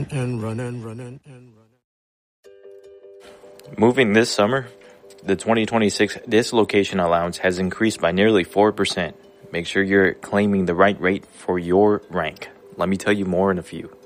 and run and run and run. Moving this summer, the 2026 dislocation allowance has increased by nearly 4%. Make sure you're claiming the right rate for your rank. Let me tell you more in a few.